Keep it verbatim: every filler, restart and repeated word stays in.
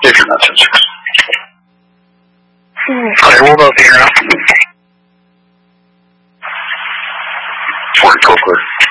if you're not sensitive. Hmm. Okay, we'll go here now. Forty, go clear.